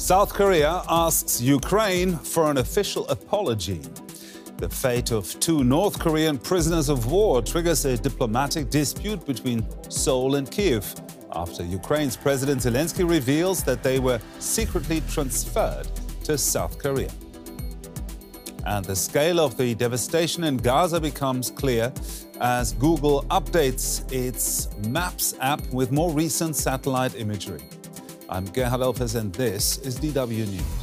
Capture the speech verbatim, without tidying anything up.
South Korea asks Ukraine for an official apology. The fate of two North Korean prisoners of war triggers a diplomatic dispute between Seoul and Kiev after Ukraine's President Zelensky reveals that they were secretly transferred to South Korea. And the scale of the devastation in Gaza becomes clear as Google updates its Maps app with more recent satellite imagery. I'm Gerhard Elfers and this is D W News.